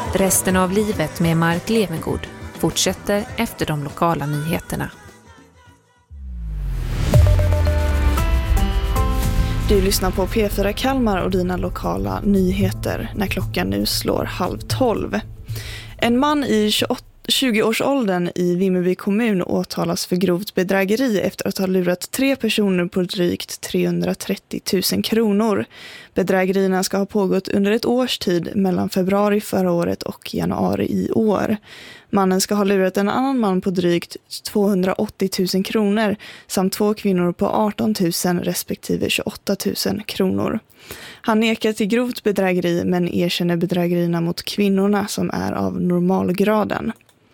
Resten av livet med Mark Levengood fortsätter efter de lokala nyheterna. Du lyssnar på P4 Kalmar och dina lokala nyheter när klockan nu slår 11:30. En man i 20-årsåldern i Vimmerby kommun åtalas för grovt bedrägeri efter att ha lurat 3 personer på drygt 330 000 kronor. Bedrägerierna ska ha pågått under ett års tid mellan februari förra året och januari i år. Mannen ska ha lurat en annan man på drygt 280 000 kronor samt 2 kvinnor på 18 000 respektive 28 000 kronor. Han nekar till grovt bedrägeri men erkänner bedrägerierna mot kvinnorna som är av normalgraden.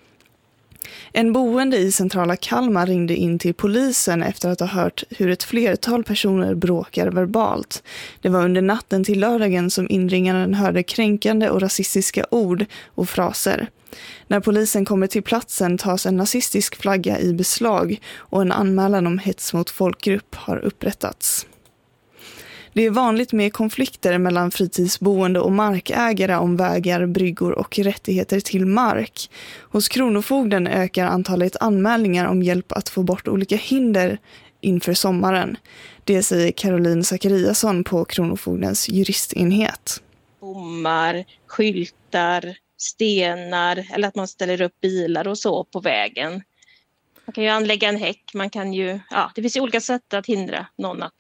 En boende i centrala Kalmar ringde in till polisen efter att ha hört hur ett flertal personer bråkar verbalt. Det var under natten till lördagen som inringaren hörde kränkande och rasistiska ord och fraser. När polisen kommer till platsen tas en nazistisk flagga i beslag och en anmälan om hets mot folkgrupp har upprättats. Det är vanligt med konflikter mellan fritidsboende och markägare om vägar, bryggor och rättigheter till mark. Hos Kronofogden ökar antalet anmälningar om hjälp att få bort olika hinder inför sommaren. Det säger Caroline Zachariasson på Kronofogdens juristenhet. Bommar, skyltar, stenar eller att man ställer upp bilar och så på vägen. Man kan ju anlägga en häck, det finns ju olika sätt att hindra någon att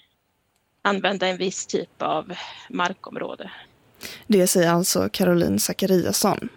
använda en viss typ av markområde. Det säger alltså Caroline Zachariasson.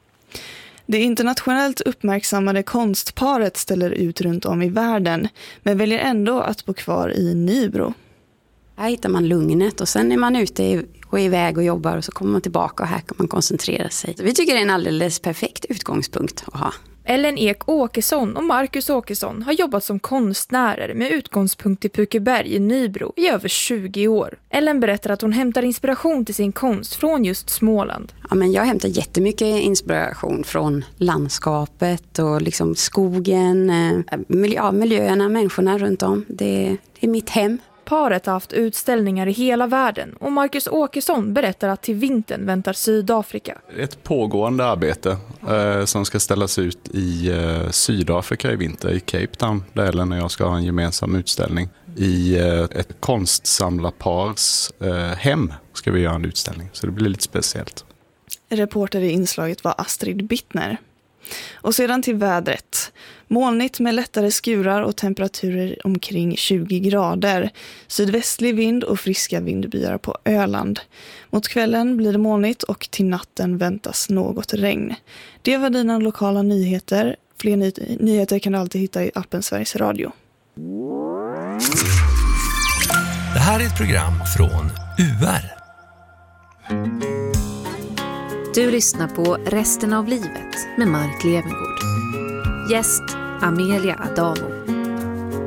Det internationellt uppmärksammade konstparet ställer ut runt om i världen men väljer ändå att bo kvar i Nybro. Här hittar man lugnet och sen är man ute och iväg och jobbar och så kommer man tillbaka och här kan man koncentrera sig. Vi tycker det är en alldeles perfekt utgångspunkt att ha. Ellen Ek Åkesson och Marcus Åkesson har jobbat som konstnärer med utgångspunkt i Pukeberg i Nybro i över 20 år. Ellen berättar att hon hämtar inspiration till sin konst från just Småland. Ja, men jag hämtar jättemycket inspiration från landskapet och liksom skogen, miljöerna, människorna runt om. Det är mitt hem. Paret har haft utställningar i hela världen och Marcus Åkesson berättar att till vintern väntar Sydafrika. Ett pågående arbete som ska ställas ut i Sydafrika i vinter, i Cape Town, där Ellen och jag ska ha en gemensam utställning. I ett konstsamlarpars hem ska vi göra en utställning, så det blir lite speciellt. Reporter i inslaget var Astrid Bittner. Och sedan till vädret. Molnigt med lättare skurar och temperaturer omkring 20 grader. Sydvästlig vind och friska vindbyar på Öland. Mot kvällen blir det molnigt och till natten väntas något regn. Det var dina lokala nyheter. Fler nyheter kan du alltid hitta i appen Sveriges Radio. Det här är ett program från UR. Du lyssnar på Resten av livet med Mark Levengood. Gäst Amelia Adamo.